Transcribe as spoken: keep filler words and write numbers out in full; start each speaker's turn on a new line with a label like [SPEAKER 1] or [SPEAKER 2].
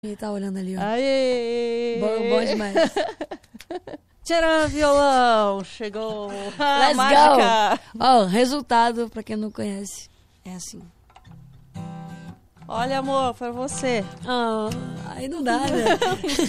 [SPEAKER 1] Ele tá olhando ali, ó.
[SPEAKER 2] Aê!
[SPEAKER 1] Bom, bom demais.
[SPEAKER 2] Tcharam, violão! Chegou a
[SPEAKER 1] Let's
[SPEAKER 2] mágica!
[SPEAKER 1] go! Ó, resultado, pra quem não conhece, é assim.
[SPEAKER 2] Olha, amor, pra você.
[SPEAKER 1] Ah, aí não dá, né?